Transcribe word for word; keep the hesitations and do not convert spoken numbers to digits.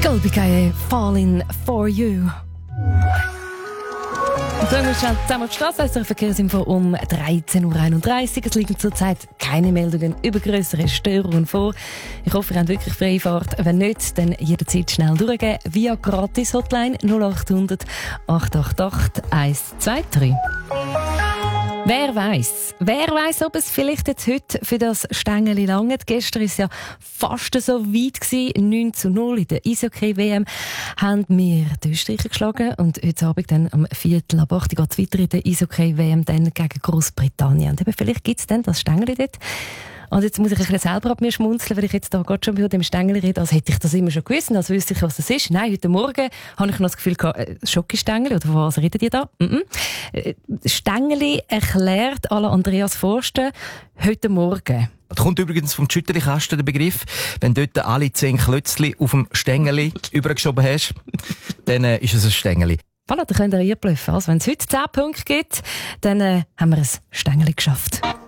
Golbikaye, Falling for You. Und so wir schnell zusammen auf die Straße. Also Verkehrsinfo um dreizehn Uhr einunddreißig. Es liegen zurzeit keine Meldungen über grössere Störungen vor. Ich hoffe, ihr habt wirklich freie Fahrt. Wenn nicht, dann jederzeit schnell durchgehen via Gratis-Hotline null acht hundert acht acht acht eins zwei drei. Wer weiss? Wer weiss, ob es vielleicht jetzt heute für das Stängeli langt? Gestern war es ja fast so weit gewesen. neun zu null in der Eishockey-W M haben wir die Österreicher geschlagen. Und heute Abend dann am Viertel ab acht geht es weiter in der Eishockey-W M dann gegen Großbritannien. Und eben vielleicht gibt es dann das Stängeli dort. Und jetzt muss ich ein bisschen selber ab mir schmunzeln, weil ich jetzt da gerade schon bei dem Stängeli rede, als hätte ich das immer schon gewusst, als wüsste ich, was das ist. Nein, heute Morgen habe ich noch das Gefühl gehabt, äh, Schokistängeli, oder von was redet ihr da? Mm-mm. Äh, Stängeli erklärt à la Andreas Forster heute Morgen. Das kommt übrigens vom Schütterli-Kasten, der Begriff. Wenn dort alle zehn Klötzli auf dem Stängeli übergeschoben hast, dann äh, ist es ein Stängeli. Voilà, da könnt ihr einbluffen. Also wenn es heute zehn Punkte gibt, dann äh, haben wir ein Stängeli geschafft.